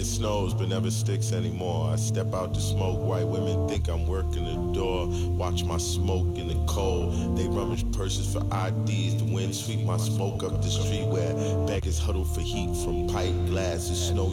snows but never sticks anymore. I step out to smoke, white women think I'm working the door. Watch my smoke in the cold. They rummage purses for IDs. The wind sweep my smoke up the street where beggars huddle for heat from pipe glasses. Snow